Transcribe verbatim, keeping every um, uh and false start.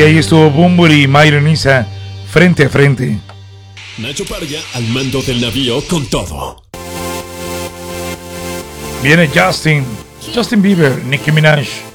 Y ahí estuvo Bunbury y Myron Isa frente a frente. Nacho Parga al mando del navío con todo. Viene Justin, Justin Bieber, Nicki Minaj.